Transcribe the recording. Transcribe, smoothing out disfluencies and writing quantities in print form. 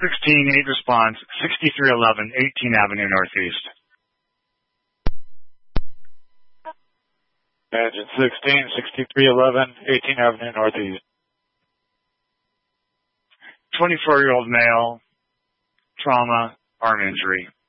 16, 8 response, 6311 18 Avenue Northeast. Engine 16, 6311 18 Avenue Northeast. 24-year-old male, trauma, arm injury.